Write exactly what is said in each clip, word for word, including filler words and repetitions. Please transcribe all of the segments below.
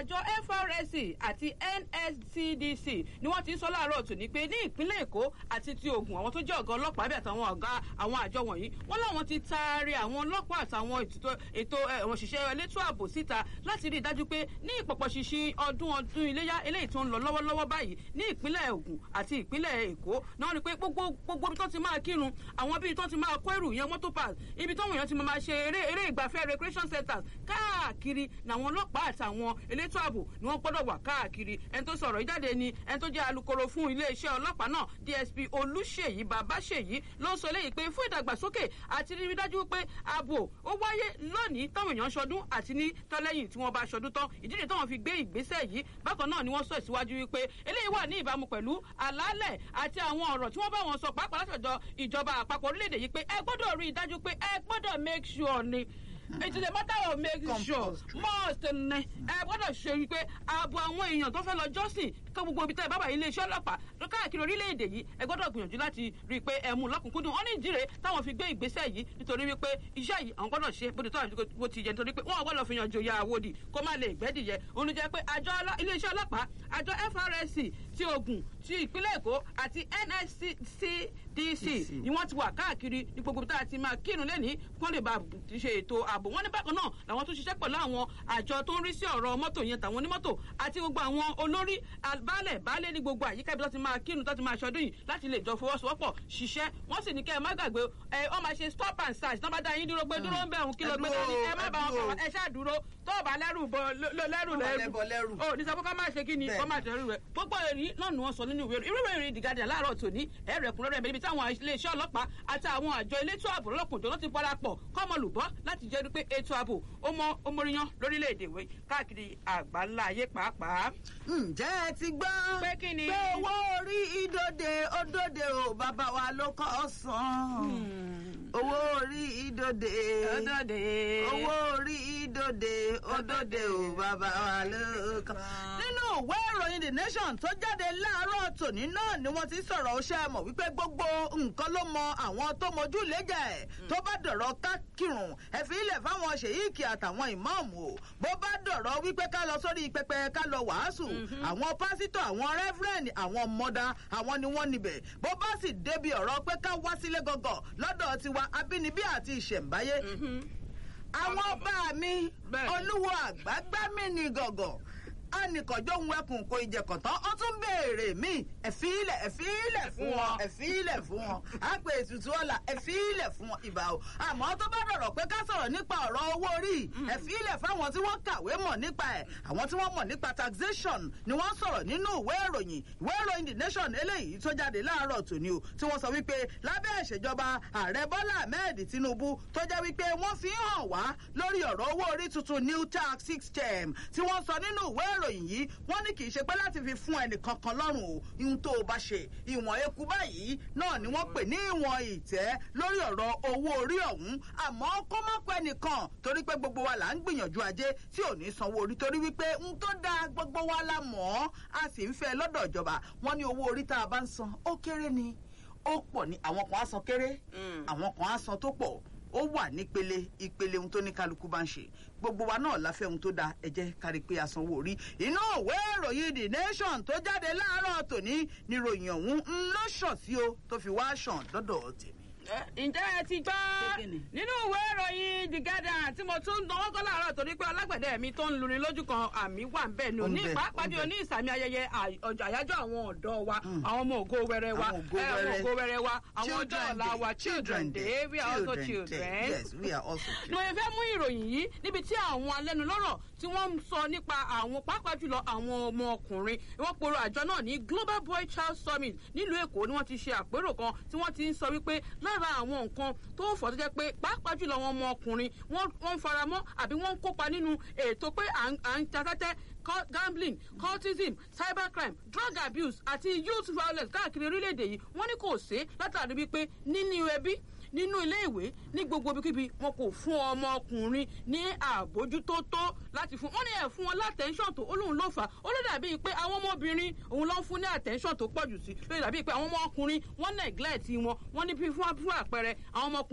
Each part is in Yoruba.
àjọ F R S C àti N S C D C ni wọ́n ti ń sọ láàárọ̀ tòní pé ní ìpínlẹ̀ Èkó àti ti Ògùn àwọn tó jẹ́ ọ̀gá ọlọ́pàá bí àtàwọn ọ̀gá àwọn àjọ wọ̀nyí wọ́n láwọn ti taari àwọn ọlọ́pàá àtàwọn ètò àwọn òṣìṣẹ́ elétò ààbò síta láti rí i dájú pé ní ìpọ̀pọ̀ ṣinṣin ọdún ọdún iléyá eléyìí tó ń lọ lọ́wọ́lọ́wọ́ báyìí ní ìpínlẹ̀ Ògùn àti ìpínlẹ̀ Èkó náà ni pé gbogbo gbogbo ibi tó ti máa kírun àwọn ibi tó ti máa kó ẹrù yẹn mọ́tò pass ibi tó wọ̀nyẹn ti máa ṣe eré eré ìgbafẹ́ recreation centers káàkiri làwọn ọlọ́pàá àtàwọn elétò ààbò ni wọ́n gbọ́dọ̀ wà káàkiri ẹni tó sọ̀rọ̀ ìjáde ni ẹni tó jẹ́ alukoro fún iléeṣẹ́ ọlọ́pàá náà D S P Olúṣèyí Babáṣèyí ló ń sọ eléyìí pé fún ìdàgbàsókè àti rírí dájú pé ààbò ó wáyé lónìí táwọn èèyàn ṣọdún àti ní tọ́lẹ́yìn tí wọ́n bá ṣọdún tán ìdí nìyí táwọn fi gbé ìgbésẹ̀ yìí bákan náà ni wọ́n sọ ìsíwájú wípé eléyìí wà ní ìbámu pẹ̀lú àlàálẹ̀ àti àwọn ọ̀rọ̀ tí wọ́n bá wọn sọ pàápàá látọ̀dọ̀ ìjọba àpapọ̀ orílẹ̀-èdè yìí pé ẹ gbọ́dọ̀ rí i dájú pé ẹ gbọ́dọ̀ make sure ni it is a matter of making sure must ní ẹ gbọ́dọ̀ ṣe wípé ààbò àwọn èèyàn tó fẹ́ lọ jọ́sìn kó gbogbo ibi tẹ́ ẹ bá wà iléeṣẹ́ ọlọ́pàá káàkiri orílẹ̀-èdè yìí ẹ gbọ́dọ̀ gbìyànjú láti rí i pé ẹ mú lọ́kùnkúndùn ó ní ìdíre táwọn fi gbé ìgbésẹ̀ yìí nítorí wípé iṣẹ́ yìí àwọn gbọ́dọ̀ ṣe bóde tó àti bó ti yẹ nítorí pé wọ́n gbọ́dọ̀ fi yan joyè àwòdì kó má lè gbẹ́dìyẹ òun jẹ́ pé àjọ iléeṣẹ́ ọlọ́pàá àjọ F R S C ti Ògùn ti ìpínlẹ̀ Èkó àti N S C D C ni wọ́n ti wà káàkiri ní gbogbo tá a ti máa kírun lẹ́ni kó lè bá ṣe ètò ààbò wọn ní bákan náà làwọn tó ṣiṣẹ́ pẹ̀lú àwọn àjọ tó ń rí sí ọ̀rọ̀ mọ́tò yẹn tàwọn onímọ́tò àti gbogbo àwọn olórí baálẹ̀ baálé ní gbogbo àyíká ibi tó ti máa kírun tó ti máa ṣọdún yìí láti lè jọ fọwọ́sowọ́pọ̀ ṣiṣẹ́ wọ́n sì ní kẹ́ ẹ má gbàgbé ẹ ọ máa ṣe stop and search tó bá dá yín dúró gbé dúró ń bẹ̀ òun kí ló gbé dání ẹ má bá wọn ẹ ṣáà dúró tó o bá lẹ́rù bọ lẹ́rù lẹ́rù o ní sọ pé ká má ṣe kí ni kó má tẹ̀rù rẹ̀ gbogbo èrí náà ni wọ́n sọ nínú ìwé irú ìròyìn The Guardian láàárọ̀ tòní ẹ̀rẹ̀ kúnrẹ́rẹ́ ibi táwọn iléeṣẹ́ ọlọ́pàá àti àwọn àjọ elétò ààbò lọ́kùnjọ́ ló ti parapọ̀ kọ́mọlùbọ́ láti jẹ́ pé ètò ààbò ó mọ omoriyan lórílẹ̀‐èdè wẹ̀ káàkiri àgbáńlá ayé pàápàá. ǹjẹ́ ẹ ti gbọ́ pé kí ni. pé owó orí ìdòdè òdòdè ò bàbá wa ló kọ́ san. owó orí ìdòdè òdòdè owó orí ìdòdè òdòdè ò bàbá wa ló kọ́. nínú ìwé ìròyìn The Nation tó jáde láàárọ̀ tòní náà ni wọ́n ti sọ̀rọ̀ ó ṣe mọ̀ wípé gbogbo nǹkan ló mọ àwọn tó mojú lẹ́jẹ̀ tó bá dọ̀rọ̀ ká kírun ẹ fi ilẹ̀ fáwọn ṣèyíkì àtàwọn ìmáàmù o bó bá dọ̀rọ̀ wípé ká lọ sórí pẹpẹ ká lọ wàásù àwọn pásítọ̀ àwọn rẹ́fúrẹ́ǹdì àwọn mọ́dà àwọn ni wọ́n níbẹ̀ bó bá sì débi ọ̀rọ̀ pé ká wá sílé gọ́gọ́ lọ́dọ̀ tiwa abínibí àti ìṣẹ̀ǹbáyé àwọn bá mi olúwo àgbàgbà mi ní gọ́gọ́ anìkànjọ́ ń wẹ́kùn kó ìjẹ̀kọ̀tán ó tún béèrè mí ẹ̀fílẹ̀ ẹ̀fílẹ̀ fún wọn ẹ̀fílẹ̀ fún wọn àpè ètùtù ọ̀la ẹ̀fílẹ̀ fún wọn ìbà o àmọ́ tó bá dọ̀rọ̀ pé ká sọ̀rọ̀ nípa ọ̀rọ̀ owó orí ẹ̀fílẹ̀ fáwọn tí wọ́n kàwé mọ̀ nípa ẹ̀ àwọn tí wọ́n mọ̀ nípa taxation ni wọ́n sọ̀rọ̀ nínú ìwé ìròyìn ìwé ìròyìn The Nation eléyìí tó jáde láàárọ̀ tòní o tí wọ́n sọ wípé lábẹ́ ìṣèjọba ààrẹ Bọ́lá Ahmed Tinubu tó jẹ́ wípé wọ́n fi hàn wá lórí ọ̀rọ̀ owó orí tuntun new tax system tí wọ́n sọ nínú ìwé ìròyìn yìí wọ́n ní kì í ṣe pé láti fi fún ẹnìkan kan lọ́rùn o ihun tó o bá ṣe ìwọ̀n eku báyìí náà ni wọ́n pè ní ìwọ̀n ìtẹ́ lórí ọ̀rọ̀ owó orí ọ̀hún àmọ́ kó má pẹ́ nìkan torí pé gbogbo wa là ń gbìyànjú ajé tí ò ní sanwó orí torí wípé ń tó dáa gbogbo wa la mọ̀ ọ́ a sì ń fẹ́ lọ́dọ̀ ìjọba wọ́n ní owó orí tá a bá ń san ó kéré ni ó pọ̀ ní àwọn kan á san kéré àwọn kan á san tó pọ̀ ó wà nípele ìpele ohun tó ní kálukú bá ń ṣe gbogbo wa náà la fẹ́ ohun tó dáa ẹ jẹ́ kárí pé a sanwó orí inú ìwé ìròyìn The Nation tó jáde láàárọ̀ tòní ni ìròyìn ọ̀hún ń lọ ṣàn sí o tó fi wá ṣàn dọ́dọ̀ tèmi. ǹjẹ́ ẹ ti gbọ́ nínú ìwé ìròyìn The Guardian tí mo tún dánwọ́ kọ́ láàárọ̀ torí pé alágbẹ̀dẹ mi tó ń luni lójú kan àmì wà ń bẹ̀ ní òní pàápàá ní òní ìsàmì ayẹyẹ àyájọ́ àwọn ọ̀dọ́ wa àwọn ọmọ ògo wẹrẹ wa àwọn ògo wẹrẹ wa àwọn ọjọ́ ọ̀la wa children day we are also children. yes we are also children. lóye fẹ́ mú ìròyìn yìí níbi tí àwọn alẹ́nulọ́rọ̀ tí wọ́n ń sọ nípa àwọn pàápàá jùlọ àwọn ọmọ ọkùnrin wọ́n poro àjọ náà ní Global Boy Child Summit nílùú Èkó ni wọ́n ti ṣe àpérò kan tí wọ́n ti ń sọ wípé lára àwọn nǹkan tó fọ́ tó jẹ́ pé pàápàá jùlọ àwọn ọmọ ọkùnrin wọ́n ń faramọ́ àbí wọ́n ń kópa nínú ètò pé à ń ta tẹ́tẹ́ gambling cultism cybercrime drug abuse àti youth violence káàkiri orílẹ̀-èdè yìí wọ́n ní kò sí látàrí wípé nínú ẹbí nínú ilé ìwé ní gbogbo ibikíbi wọn kò fún ọmọkùnrin ní àbójútó tó láti fún wọn ní ẹ fún wọn látẹ̀ńṣọ̀n tó olóhùn ló fà á ó ló dàbí pé àwọn ọmọbìnrin òun ló ń fún ní àtẹ̀ńṣọ̀n tó pọ̀ jù sí ló dàbí pé àwọn ọmọkùnrin wọn neglect wọn wọn ní fún fún àpẹẹrẹ àwọn ọmọkùnrin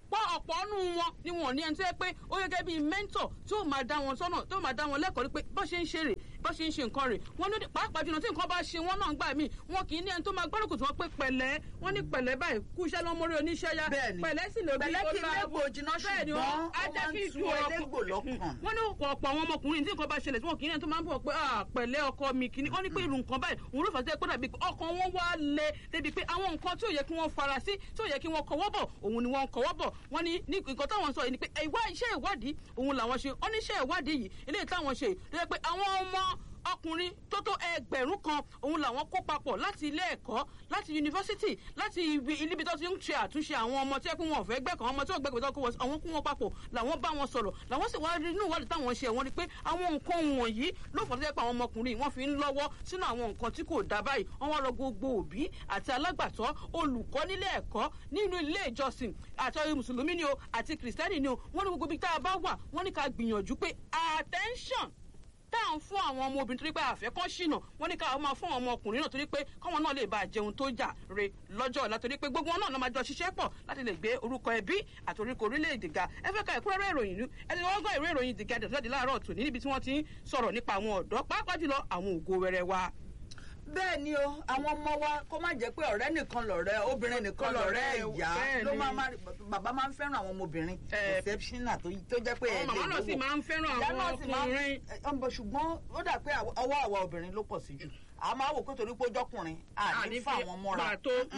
pọ̀ ọ̀pọ̀ nù wọn ni wọn ní ẹni tó yẹ pé ó gẹ́gẹ́ bíi mẹ́ńtọ̀ tí ó máa dá wọn sọ́nà tó máa dá wọn lẹ́kọ̀ọ́ pé bó ṣe ń ṣe rè bó ṣe ń ṣe nǹkan rè wọ́n ní pàápàá jùlọ tí nǹkan bá ṣe wọ́n náà gbà míì wọn kì í ní ẹni tó máa gbárùkù tí wọ́n pé pẹ̀lẹ́ wọ́n ní pẹ̀lẹ́ báyìí kú iṣẹ́ lọ́mọrí oníṣẹ́ yá pẹ̀lẹ́ sì lórí pẹ̀lẹ́ kí lẹ́gbò jìnnà ṣùgbọ́n wọ́n ń tú ẹlẹ́gbò lọ́kàn. wọ́n ní ọ̀pọ̀ àwọn ọmọkùnrin tí nǹkan bá ṣẹlẹ̀ tí wọn kì í ní ẹni tó máa ń bọ̀ pé pẹ̀lẹ́ ọkọ mi kì í ní wọ́n ní pé irú nǹkan báyìí òun ló fà sí pé dàbí ọkàn wọn wá le débi pé àwọn nǹkan tí ò yẹ kí wọ́n fara sí tí ò yẹ kí wọ́n kọwọ́ bọ̀ òun ni wọ́n kọwọ́ bọ̀ wọ́n ní nǹkan táwọn sọ yìí ni pé ìwà iṣẹ́ ìwádìí òun làwọn ṣe ó ní iṣẹ́ ìwádìí yìí eléyìí táwọn ṣe tó yẹ pé àwọn ọmọ ọkùnrin tó tó ẹgbẹ̀rún kan òun làwọn kó papọ̀ láti ilé ẹ̀kọ́ láti yunifásitì láti ibi ibi tó ti ń ṣe àtúnṣe àwọn ọmọ tí ẹ kú wọn ọ̀fẹ́ gbẹ̀kan ọmọ tí ò gbẹ̀gbẹ̀ tó kó wọn àwọn kú wọn papọ̀ làwọn bá wọn sọ̀rọ̀ làwọn sì wá rí inú ìwádìí táwọn ṣe wọ́n rí pé àwọn nǹkan wọ̀nyí ló fọ́ tó jẹ́ pé àwọn ọmọkùnrin wọ́n fi ń lọ́wọ́ sínú àwọn nǹkan tí kò dá báyìí wọ́n wá lọ gbogbo òbí àti alágbàtọ́ olùkọ́ nílé ẹ̀kọ́ nínú ilé ìjọsìn àti mùsùlùmí ni o àti kìrìsìtẹ́nì ni o wọ́n ní gbogbo ibi tá a bá wà wọ́n ní ká gbìyànjú pé attention tá à ń fún àwọn ọmọ obìnrin torí pé àfẹ́ kan ṣìnà wọ́n ní ká máa fún àwọn ọmọkùnrin náà torí pé káwọn náà lè bá jẹun tó jà re lọ́jọ́ ọ̀la torí pé gbogbo wọn náà ló máa jọ ṣiṣẹ́ pọ̀ láti lè gbé orúkọ ẹbí àti orúkọ orílẹ̀-èdè ga ẹ fẹ́ ka ẹ̀kúnrẹ́rẹ́ ìròyìn nú ẹni wọ́n gbọ́ ìwé ìròyìn The Guardian tó jáde láàárọ̀ tòní níbi tí wọ́n ti ń sọ̀rọ̀ nípa àwọn ọ̀dọ́ pàápàá jùlọ àwọn ògo wẹrẹ wa. bẹ́ẹ̀ ni o àwọn ọmọ wa kó má jẹ́ pé ọ̀rẹ́ nìkan lọ̀rẹ́ obìnrin nìkan lọ̀rẹ́ ìyá ló máa máa bàbá máa ń fẹ́ràn àwọn ọmọbìnrin exceptional tó jẹ́ pé ẹ̀ẹ́dẹ̀ màmá náà sì máa ń fẹ́ràn àwọn ọkùnrin. ṣùgbọ́n ó dà pé ọwọ́ àwa obìnrin ló pọ̀ sí jù a máa wò pé torí pé ó jọkùnrin a ní fún àwọn mọ́ra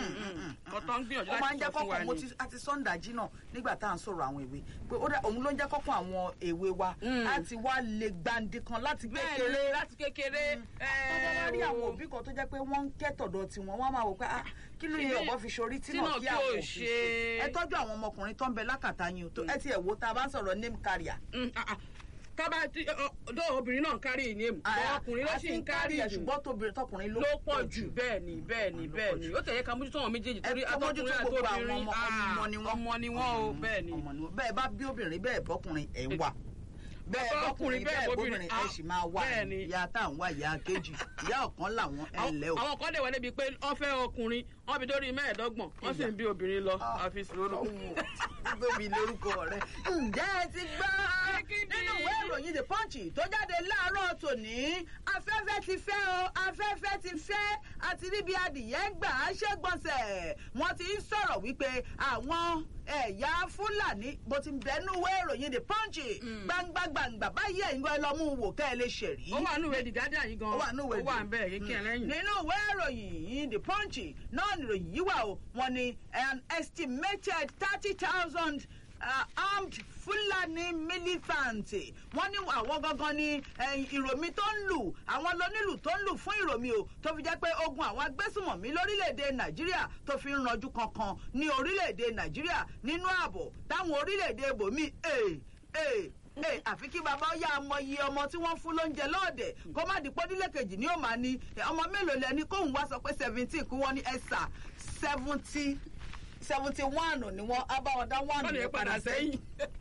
ó máa ń jẹ́ kọ́kọ́ mo ti àti sọ́ndàjì náà nígbà tá à ń sọ̀rọ̀ àwọn èwe pé òun ló ń jẹ́ kọ́kọ́ àwọn èwe wa láti wá lè gbàǹdì kan láti kékeré láti kékeré. tọ́jà wá rí àwọn òbí kan tó jẹ́ pé wọ́n ń kẹ́tọ̀dọ̀ tiwọn wọ́n máa wò pé kí ló yẹ ọ̀bọ fi ṣorí tí náà kí àwọn òfin ṣe ẹ tọ́jú àwọn ọmọkùnrin tó ń bẹ lákàtà yín o ẹ ti ẹ̀ wo tá a bá ń sọ̀rọ̀ name carrier tábà tí ọdọ obìnrin náà ń kárí ìní èmù ọkùnrin ló sì ń kárí ìjù ṣùgbọ́n tọkùnrin ló pọ̀ jù bẹ́ẹ̀ ni bẹ́ẹ̀ ni bẹ́ẹ̀ ni ó tẹ̀yẹ ká mójútó àwọn méjèèjì torí atọ́kùnrin àti obìnrin ọmọ ni wọ́n o bẹ́ẹ̀ ni. bẹ́ẹ̀ bá bí obìnrin bẹ́ẹ̀ bọ́kùnrin ẹ̀ ń wà bẹ́ẹ̀ bọ́kùnrin bẹ́ẹ̀ bóbìnrin ẹ̀ sì máa wà ìyá tá à ń wá ìyá kejì ìyá ọ̀kan làwọn ẹ̀ lẹ́ o. àwọn kan dẹ̀ wọlé bíi pé wọ́n fẹ́ ọkùnrin wọ́n fi dórí mẹ́ẹ̀ẹ́dọ́gbọ̀n wọ́n sì ń bí obìnrin lọ àfi sùúrù. gbẹ̀mí lórúkọ rẹ̀. ǹjẹ́ ẹ ti gbọ́ nínú ìwé ìròyìn The Punch tó jáde láàárọ̀ tòní afẹ́fẹ́ ti fẹ́ o afẹ́fẹ́ ti fẹ́ àti níbi adìyẹ ń gbà á ṣègbọ̀nsẹ̀ wọ́n ti ń sọ̀rọ̀ wípé àwọn ẹ̀yà Fúlàní bó ti bẹ́nu ìwé ìròyìn The Punch gbangba gbangba báyìí ẹ̀yin gbọ́ ẹ lọ mú un wò kẹ́ ẹ lè ṣẹ̀rí. ó wà nínú ìwé The Guardian yìí gan-an ó wà nínú ìwé ó wà ń bẹ̀ yìí kí ẹ lẹ́yìn. nínú ìwé ìròyìn The Punch náà nìròyìn yìí wà o wọ́n ní an estimated thirty thousand uh, armed Fulani militant wọ́n ní àwọn gangan ní ìròmí tó ń lù àwọn lónílù tó ń lù fún ìròmí o tó fi jẹ́ pé ogun àwọn agbésùmọ̀mí lórílẹ̀‐èdè Nàìjíríà tó fi ń ranjú kankan ní orílẹ̀‐èdè Nàìjíríà nínú ààbò táwọn orílẹ̀‐èdè ibòmí ẹ̀ ẹ̀ ẹ àfi kí bàbá ọyá ọmọ iye ọmọ tí wọ́n fún lóúnjẹ lọ́ọ̀dẹ̀ kó má di pọ́nílé kejì ní òmà ni ọmọ mélòó lẹni kóhùn wá sọ pé seventeen kí wọ́n ní ẹ̀sà seventy seventy one ni wọ́n abáwọ̀dá one ní padà sẹ́yìn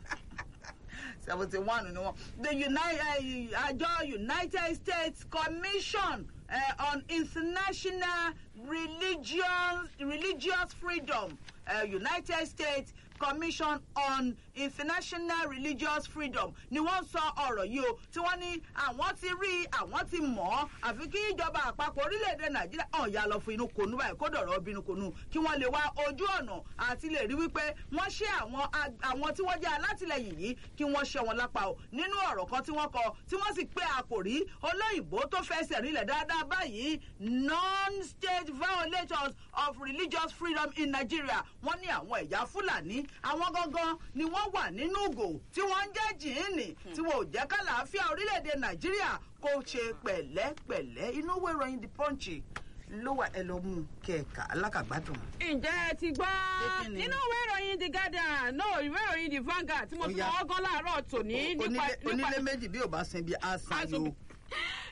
seventy one ni wọ́n. the United àjọ United States Commission uh, on International Religious Religious Freedom uh, United States Commission on International Religious Freedom ni wọ́n sọ ọ̀rọ̀ yìí o tí wọ́n ní àwọn ti rí àwọn ti mọ̀ ọ́ àfi kí ìjọba àpapọ̀ orílẹ̀-èdè Nàìjíríà ọ̀yà lọ fún inú konú báyìí kó dọ̀rọ̀ bínú konú kí wọ́n lè wá ojú ọ̀nà àti lè rí wípé wọ́n ṣe àwọn àwọn tí wọ́n jẹ́ alátìlẹyìn yìí kí wọ́n ṣe wọn lápá o nínú ọ̀rọ̀ kan tí wọ́n kọ tí wọ́n sì pé àkòrí olóyìnbó tó fẹsẹ̀ rinlẹ̀ dáadáa báyìí non-state violators of religious freedom in Nigeria wọ́n ní àwọn ẹ̀yà Fúlàní àwọn gangan ni wọ́n wà nínú ògò tí wọ́n ń jẹ́ jìnnì tí wọ́n ò jẹ́ kálàáfíà orílẹ̀-èdè Nàìjíríà kó ṣe pẹ̀lẹ́pẹ̀lẹ́ inú ìwé ìròyìn The Punch ló wà ẹ lọ mú kẹ̀kà alákàgbádùn. ǹjẹ́ ẹ ti gbọ́ nínú ìwé ìròyìn The Guardian náà ìwé ìròyìn The Vanguard tí mo fi wọ́n gán láàárọ̀ tòní. onílé méjì bí ò bá sin bí a san yóò.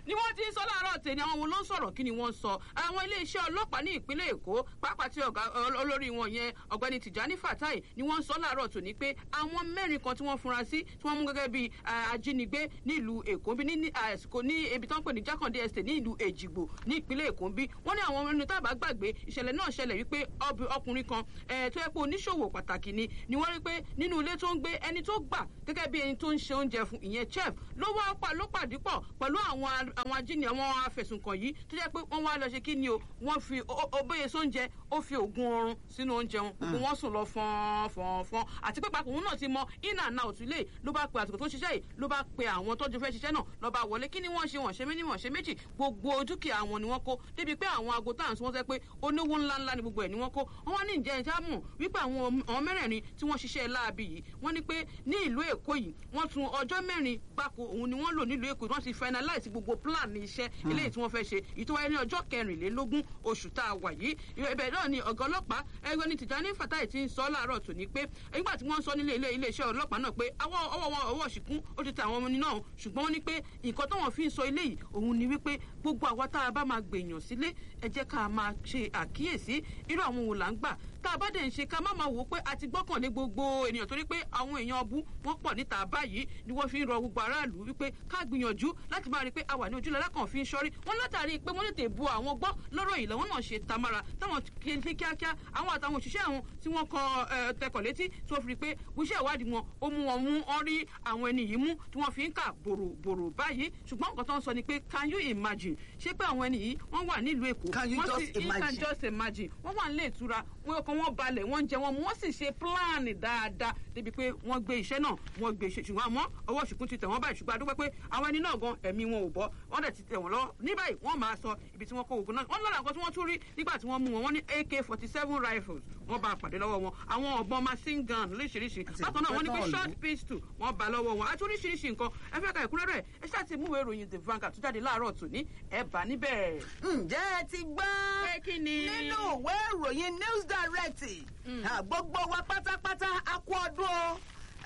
ni wọ́n ti ń sọ láàárọ̀ tèmi àwọn wo ló ń sọ̀rọ̀ kí ni wọ́n sọ àwọn iléeṣẹ́ ọlọ́pàá ní ìpínlẹ̀ Èkó pàápàá tí olórí wọn yẹn ọ̀gbẹ́ni Tìjání Fatai ni wọ́n ń sọ láàárọ̀ tòní pé àwọn mẹ́rin kan tí wọ́n fura sí tí wọ́n mú gẹ́gẹ́ bí ajínigbé nílùú Èkó bí ní àsìkò ní ibi tó ń pè ní Jákàndé Estate ní ìlú Èjìgbò ní ìpínlẹ̀ Èkó bí wọ́n ní àwọn ẹni tá bá gbàgbé ìṣẹ̀lẹ̀ náà ṣẹlẹ̀ wípé ọkùnrin kan tó yẹ pé oníṣòwò pàtàkì ni ni wọ́n rí pé nínú ilé tó ń gbé ẹni tó gbà gẹ́gẹ́ bí ẹni tó ń ṣe oúnjẹ fún ìyẹn chef ló wá pa ló pàdé pọ̀ pẹ̀lú àwọn àwọn ajínigbé àwọn afẹ̀sùnkàn yìí tó jẹ́ pé wọ́n wá lọ ṣe kí ni o wọ́n fi obéye sóúnjẹ ó fi oògùn oorun sínú oúnjẹ wọn gbogbo wọn sùn lọ fọ́n fọ́n fọ́n àti pé papọ̀ òun náà ti mọ in and out ilé ló bá pe àsìkò tó ṣiṣẹ́ yìí ló bá pe àwọn tọ́jú fẹ́ ṣiṣẹ́ náà ló bá wọlé kí ni wọ́n ṣe wọ́n ṣe méjì wọ́n ṣe méjì gbogbo dúkìá wọn ni wọ́n kó débi pé àwọn aago táwọn wọ́n sẹ́ pé oníwó ńláńlá ni gbogbo ẹ̀ ni wọ́n kó wọ́n wá ní ìjẹ́ ìjà mọ̀ wípé àwọn àwọn mẹ́rẹ̀ẹ̀rin tí wọ́n ṣiṣẹ́ láabi yìí wọ́n ní pé ní ìlú Èkó yìí wọ́n tún ọjọ́ mẹ́rin gbáko òun ni wọ́n lò nílùú Èkó wọ́n ti finalize gbogbo plan ní iṣẹ́ eléyìí tí wọ́n fẹ́ ṣe ìtọ́wáyé ní ọjọ́ kẹrìnlélógún oṣù tá a wà yìí ibẹ̀ náà ni ọ̀gá ọlọ́pàá ẹgbẹ́ ní Tìjání Fatai ti ń sọ láàárọ̀ tòní pé nígbà tí wọ́n ń sọ nílé ilé iléeṣẹ́ ọlọ́pàá náà pé ọwọ́ wọn ọwọ́ ṣìkún ó ti tẹ àwọn ọmọ náà ṣùgbọ́n wọ́n ní pé nǹkan tó wọ́n fi ń sọ ilé yìí òun ni wípé gbogbo àwa tá a bá máa gbèyàn sílé ẹ jẹ́ ká máa ṣe àkíyèsí irú àwọn wò là ń gbà tá a bá dẹ̀ ń ṣe ká má máa wò ó pé a ti gbọ́kànlé gbogbo ènìyàn torí pé àwọn èèyàn ọbú wọ́n pọ̀ níta báyìí ni wọ́n fi ń rọ gbogbo aráàlú wípé ká gbìyànjú láti máa rí i pé a wà ní ojúlọ́lá kan fi ń ṣọ́rí wọ́n látàrí pé wọ́n tètè bu àwọn gbọ́ lọ́rọ̀ yìí lọ́wọ́ náà ṣe tamara táwọn kí kíákíá àwọn àtàwọn òṣìṣẹ́ àwọn tí wọ́n kọ tẹkọ̀ létí tí wọ́n fi rí i pé iṣẹ́ ìwádìí wọn ó mú wọn mú ọ́n rí àwọn ẹni yìí mú tí wọ́n fi ń kà bòròbòrò báyìí ṣùgbọ́n nǹkan tó ń sọ ni pé can you imagine ṣé pé àwọn ẹni yìí wọ́n wà nílùú Èkó can you just imagine can just imagine wọ́n wà nílé ìtura wọ́n ọkàn wọn balẹ̀ wọ́n jẹ wọn wọ́n sì ṣe pílánì dáadáa débi pé wọ́n gbé iṣẹ́ náà wọ́n gbé iṣẹ́ ṣùgbọ́n àmọ́ ọwọ́ ṣìkún ti tẹ̀ wọ́n báyìí ṣùgbọ́n a dúpẹ́ pé àwọn ẹni náà gan ẹ̀mí wọn ò bọ́ wọ́n dẹ̀ ti tẹ̀ wọ́n lọ́wọ́ ní báyìí wọ́n máa sọ ibi tí wọ́n kó oògùn náà wọ́n lọ́la nǹkan tí wọ́n tún rí nígbà tí wọ́n mú wọn wọ́n ní A K forty-seven rifles wọ́n bá pàdé lọ́wọ́ wọn àwọn ọ̀bọ̀n machine gun lóríṣiríṣi bákan náà wọ́n ní pé short pistol wọ́n bá lọ́wọ́ wọn àti oríṣiríṣi nǹkan ẹ fẹ́ ka ìkúrẹ́rẹ́ ẹ ṣáà ti múwèé ìròyìn The Vanguard tó jáde láàárọ̀ tòní ẹ bá níbẹ̀. ǹjẹ́ ẹ ti gbọ́ nínú ìwé ìròyìn News Direct gbogbo wa pátápátá a kú ọdún o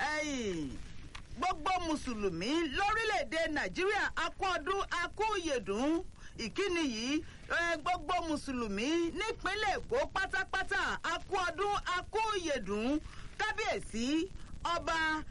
gbogbo mùsùlùmí lórílẹ̀‐èdè Nàìjíríà a kú ọdún a kú ìyèdún ìkíni yìí gbogbo mùsùlùmí nípínlẹ̀ Èkó pátápátá a kú ọdún a kú ìyèdún kábíyèsí ọba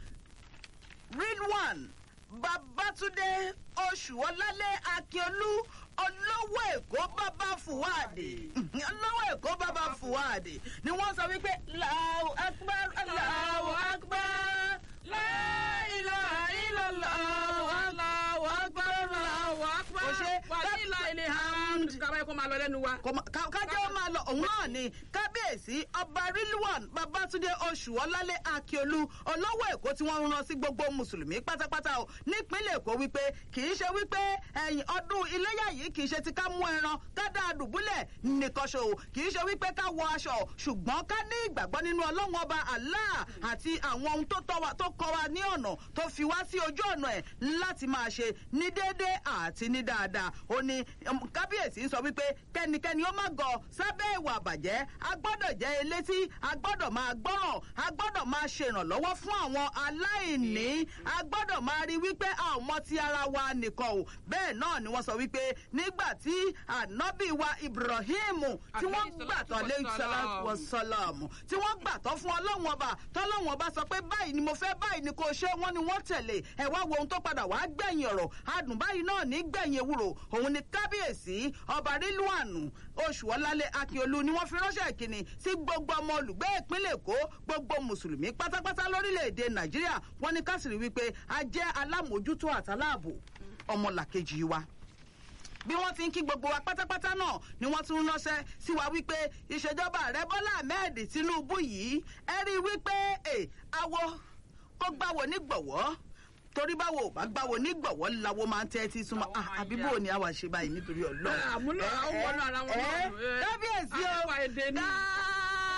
Ridwan Babátúndé Oṣùọlálé Akíọlú olówó Èkó bàbá Fùwádìí olówó Èkó bàbá Fùwádìí ni wọ́n sọ wípé Allahu Akbar Allahu Akbar la ilaha illallah Allahu Akbar Allahu Akbar wàlílà ilẹ̀ hamd kábàáyé kó máa lọ lẹ́nu wa. kájọ́ ó máa lọ òun náà ni kábíyèsí ọba Rilwan Babátúndé Oṣùọlálé Akíọlú olówó Èkó tí wọ́n rán sí gbogbo mùsùlùmí pátápátá o nípínlẹ̀ Èkó wípé kì í ṣe wípé ẹ̀yìn ọdún iléyà yìí kì í ṣe ti ká mú ẹran ká dá dùbúlẹ̀ nìkan ṣo kì í ṣe wípé ká wọ aṣọ ṣùgbọ́n ká ní ìgbàgbọ́ nínú Ọlọ́run ọba Allah àti àwọn ohun tó kọ́ wa ní ọ̀nà tó fi wá sí ojú ọ̀nà ẹ̀ láti máa ṣe ní déédéé àti ní dáadáa ó ní kábíyèsí sọ wípé kẹ́nikẹ́ni ó má gọ sábẹ́ ìwà àbàjẹ́ a gbọ́dọ̀ jẹ́ elétí a gbọ́dọ̀ máa gbọ́ràn a gbọ́dọ̀ máa ṣèrànlọ́wọ́ fún àwọn aláìní a gbọ́dọ̀ máa rí wípé a ò mọ ti ara wa nìkan o bẹ́ẹ̀ náà ni wọ́n sọ wípé nígbà tí ànábì wa Ibrahim tí wọ́n gbàtọ́ alayhi salatu wassalam tí wọ́n gbàtọ́ fún Ọlọ́run ọba tọ́lọ́run ọba sọ pé báyìí ni mo fẹ́ báyìí ni kò ṣe wọ́n ni wọ́n tẹ̀lé ẹ wá wo ohun tó padà wá gbẹ̀yìn ọ̀rọ̀ adùn báyìí náà ní gbẹ̀yìn ewúro òun ni kábíyèsí ọba Rilwan Oṣùọlálé Akíọlú ni wọ́n fi ránṣẹ́ ìkíni sí gbogbo ọmọ olùgbé ìpínlẹ̀ Èkó gbogbo mùsùlùmí pátápátá lórílẹ̀‐èdè Nàìjíríà wọ́n ní kásìrì wípé a jẹ́ alámòójútó àtàláàbò ọmọlàkejì wa bí wọ́n ti ń kí gbogbo wa pátápátá náà ni wọ́n tún ránṣẹ́ sí wa wípé ìṣèjọba ààrẹ Bọ́lá Ahmed Tinubu yìí ẹ rí i wípé ẹ awo kó gbáwo nígbọ̀wọ́ torí báwo ò bá gbáwo nígbọ̀wọ́ làwo máa ń tẹ́ tí súnmọ́ àbíbò ni a wà ṣe báyìí nítorí Ọlọ́run. àmúlò àwọn ọ̀nà ara wọn náà kábíyèsí o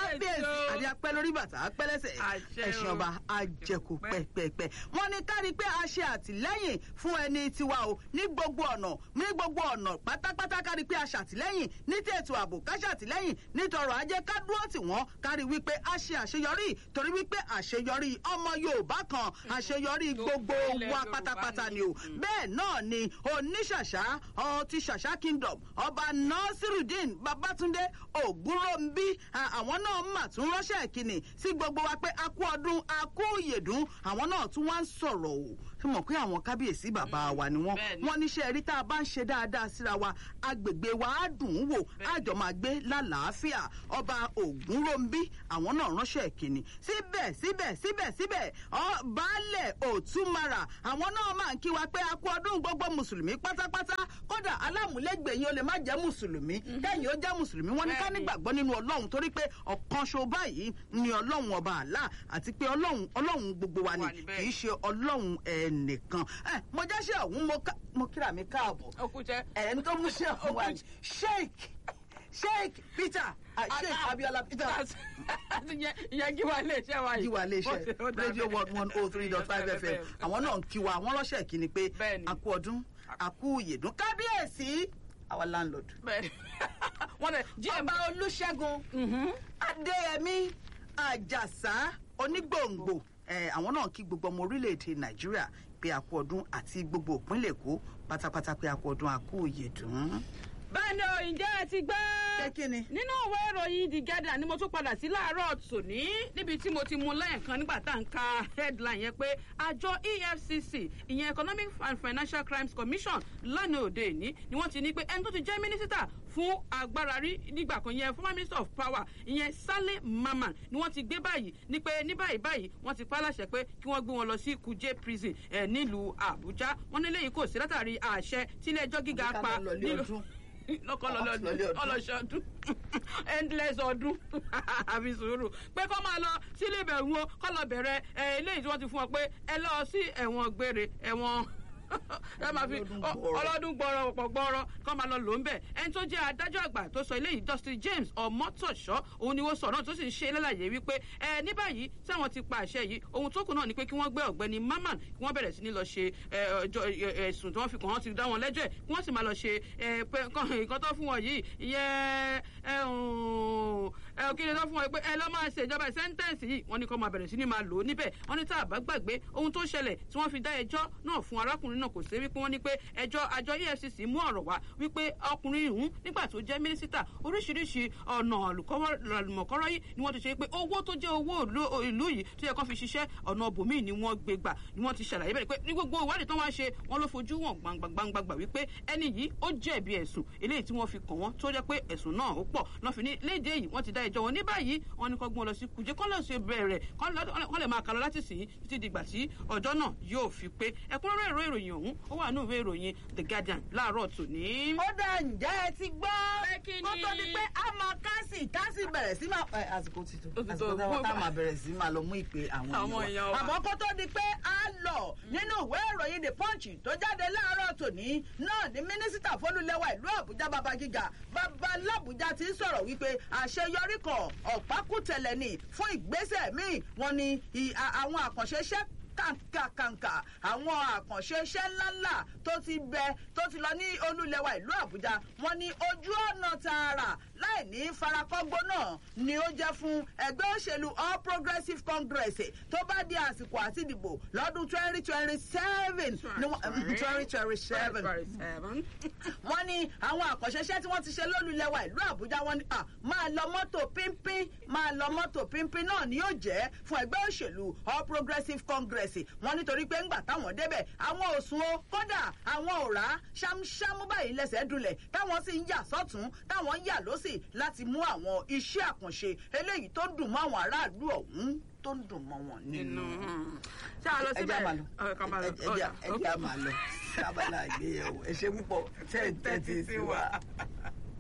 kábíyèsí àti apẹ́ lórí bàtà apẹ́ lẹ́sẹ̀ ẹ̀sìn ọba àjẹkù pẹ́pẹ́pẹ́. wọ́n ní kárí pé a ṣe àtìlẹ́yìn fún ẹni tiwa o ní gbogbo ọ̀nà ní gbogbo ọ̀nà pátápátá kárí pé a ṣàtìlẹ́yìn ní tètò ààbò ká ṣàtìlẹ́yìn nítọrọ ajé ká dúró tì wọ́n kárí wípé a ṣe àṣeyọrí torí wípé àṣeyọrí ọmọ Yorùbá kan àṣeyọrí gbogbo wa pátápátá ni o. bẹ́ẹ̀ náà ni oníṣàṣà ọtí ṣàṣà kingdom ọba Nasirudeen Babatunde Ògúnròmbí àwọn náà mà tún ránṣẹ́ ìkíni sí gbogbo wa pé a kú ọdún a kú ìyèdún àwọn náà tún wá ń sọ̀rọ̀ o fi mọ̀ pé àwọn kábíyèsí bàbá wa ni wọ́n wọ́n níṣẹ́ rí tá a bá ń ṣe dáadáa síra wa agbègbè wa á dùn ún wò àjọ máa gbé lálàáfíà ọba Ògúnròmbí àwọn náà ránṣẹ́ ìkíni síbẹ̀ síbẹ̀ síbẹ̀ síbẹ̀ baálẹ̀ Òtúmara àwọn náà máa ń kí wa pé a kú ọdún gbogbo mùsùlùmí pátápátá kódà alámúlégbè yín ó lè má jẹ́ mùsùlùmí kẹ́yìn ó jẹ́ mùsùlùmí wọ́n ní ká nígbàgbọ́ nínú Ọlọ́run torí pé ọ̀kan ṣo báyìí ni Ọlọ́run ọba àlá àti pé Ọlọ́run Ọlọ́run gbogbo wa ni kì í ṣe Ọlọ́run ẹnìkan. mo jẹ́ ṣe ọ̀hún mo kíra mi káàbọ̀ ẹ̀ ń tó mú ṣe ọ̀hún wa ni Sheikh Sheikh Peter Sheikh Abiola Peter. ìyẹn gíwá iléeṣẹ́ wa yìí. gíwá iléeṣẹ́ Radio World one oh three dot five F M àwọn náà ń kí wa àwọn ránṣẹ́ kí ni pé a kú ọdún a kú ìyèdún kábíyèsí our landlord. wọ́n lè jí ẹ̀ ọba Olúṣẹ́gun Adéyẹmí Àjàsá Onígbòǹgbò àwọn náà kí gbogbo ọmọ orílẹ̀-èdè Nàìjíríà pé a kú ọdún àti gbogbo ìpínlẹ̀ Èkó pátápátá pé a kú ọdún a kú ìyèdún. bẹ́ẹ̀ni o ǹjẹ́ ẹ ti gbọ́. ṣé kí ni. nínú ìwé ìròyìn The Guardian ni mo tún padà sí láàárọ̀ tòní níbi tí mo ti mú lẹ́ẹ̀kan nígbà tá à ń ka headline yẹn pé àjọ E F C C ìyẹn Economic and Financial Crimes Commission lánàá òde ìní ni wọ́n ti ní pé ẹni tó ti jẹ́ mínísítà fún agbára rí nígbà kan yẹn former minister of power ìyẹn Saleh Mamman ni wọ́n ti gbé báyìí ní pé ní báyìí báyìí wọ́n ti pa láṣẹ pé kí wọ́n gbé wọn lọ sí Kuje prison ẹ̀ nílùú Àbújá wọ́n ní eléyìí kò sí látàrí àṣẹ tílé ẹjọ́ gíga pa nílùú ọlọsọdún endless ọdún àbí sùúrù pé kọ́ máa lọ sílé ìbẹ̀rù wọn kọ́ lọ bẹ̀rẹ̀ eléyìí tí wọ́n ti fún ọ pé ẹ lọ sí ẹ̀wọ̀n gbére ẹ̀wọ̀n ẹ máa fi ọlọ́dún gbọ́rọ̀ pọ̀ gbọ́rọ̀ kọ́ máa lọ lò ń bẹ̀ ẹni tó jẹ́ adájọ́ àgbà tó sọ eléyìí Justice James Ọmọ́tọ̀ṣọ́ òun ni wọ́n sọ náà tó sì ń ṣe lálàyé wípé ẹ ní báyìí tí àwọn ti pa àṣẹ yìí ohun tó kù náà ni pé kí wọ́n gbé ọ̀gbẹ́ni Mamman kí wọ́n bẹ̀rẹ̀ sí ní lọ ṣe ẹ̀sùn tí wọ́n fi kàn wọ́n ti dá wọn lẹ́jọ́ ẹ̀ kí wọ́n sì máa lọ ṣe nǹkan tó fún wọn yìí ìyẹn kí ni tó fún wọn pé ẹ lọ́ máa ṣe ìjọba sẹ́ńtẹ́ǹsì yìí wọ́n ní kó máa bẹ̀rẹ̀ sí ní máa lò ó níbẹ̀ wọ́n ní tá a bá gbàgbé ohun tó ṣẹlẹ̀ tí wọ́n fi dá ẹjọ́ náà fún arákùnrin náà kò sí wípé wọ́n ní pé ẹjọ́ àjọ E F C C mú ọ̀rọ̀ wá wípé ọkùnrin ìhún nígbà tó jẹ́ mínísítà oríṣiríṣi ọ̀nà àlùmọ̀kọ́rọ́ yìí ni wọ́n ti ṣe pé owó tó jẹ́ owó ìlú yìí tó yẹ kó fi ṣiṣẹ́ ọ̀nà bòmíì ni wọ́n gbé gbà ni wọ́n ti ṣàlàyé bẹ́ẹ̀ pé ní gbogbo ìwádìí tó wá ṣe wọ́n ló fojú wọn gbangbangba wípé ẹni yìí ó jẹ̀bi ẹ̀sùn eléyìí tí wọ́n fi kàn wọ́n tó jẹ́ pé ẹ̀sùn náà ó pọ̀ lọ́ fi ní léde yìí wọ́n ti dá ẹjọ́ wọn ní báyìí wọ́n ní kó gbọ́n lọ sí Kuje kọ́ lọ sí bẹ̀rẹ̀ kọ́ lè máa kà lọ láti sìn títí dìgbà tí ọjọ́ náà yóò fi pé ẹ̀kúnrẹ́rẹ́ ìró ìròyìn ọ̀hún ó wà ní ìwé ìròyìn The Guardian láàárọ̀ tòní. ó dà ǹjẹ́ ẹ ti gbọ́ kó tó di pé a máa kásì kásì bẹ̀rẹ̀ sí máa àsìkò ti tó àsìkò táwọn tá máa bẹ̀rẹ̀ sí máa lọ mú ìpè àwọn èèyàn wa àmọ́ kó tó di pé a lọ nínú ìwé ìròyìn The Punch tó jáde láàárọ̀ tòní náà ní mínísítà fólúlẹ́wà ìlú Àbújá Babagíga Babalábújá ti ń sọ̀rọ̀ wípé àṣeyọrí kan ọ̀pákùtẹ̀lẹ̀ ni fún ìgbésẹ̀ míì wọ́n ní àwọn àkànṣe iṣẹ́ kàǹkàǹkà àwọn àkànṣe iṣẹ́ ńláńlá tó ti bẹ tó ti lọ ní olúlẹ̀wà ìlú Àbújá wọ́n ní ojú ọ̀nà tààrà láì ní farakọ́gbó náà ni ó jẹ́ fún ẹgbẹ́ òṣèlú All Progressives Congress tó bá di àsìkò àti ìdìbò lọ́dún twenty twenty seven twenty twenty seven wọ́n ní àwọn àkànṣe iṣẹ́ tí wọ́n ti ṣe lólúlẹ̀wà ìlú Àbújá wọ́n ní máa lọ mọ́tò pínpín máa lọ mọ́tò pínpín náà ni yóò jẹ́ fún ẹgbẹ́ òṣèlú All Progressives Congress wọ́n nítorí pé ńgbà táwọn débẹ̀ àwọn òsùn o kódà àwọn òrà ṣámṣámú báyìí lẹ́sẹ̀ dulẹ̀ táwọn sì ń yà sọ́tún táwọn ń yà lọ́sì láti mú àwọn iṣẹ́ àkànṣe eléyìí tó ń dùn mọ́ àwọn aráàlú ọ̀hún tó ń dùn mọ́ wọn nínú. ṣé a lọ síbẹ̀ ẹjẹ́ a máa lọ sábàlá ìgbéyàwó ẹ ṣé púpọ̀ tẹ́ ẹ tẹ́tí sí wa.